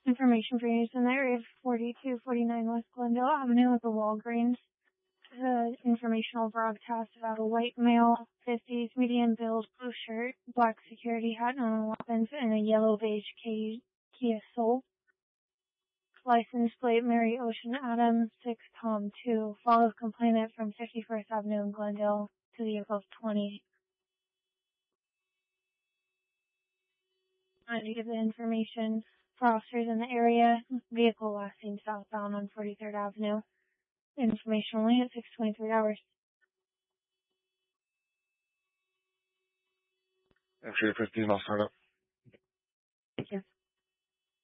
Information for use in the area of 4249 West Glendale Avenue with the Walgreens. The informational broadcast about a white male, 50s, medium build, blue shirt, black security hat, no weapons, and a yellow beige Kia Soul. License plate Mary Ocean Adams 6 Tom 2. Follows complainant from 51st Avenue in Glendale to the vehicle 20. I need to give the information for officers in the area. Vehicle last seen southbound on 43rd Avenue. Information only at 6:23 hours. Actually, 15, I'll start up. Thank you.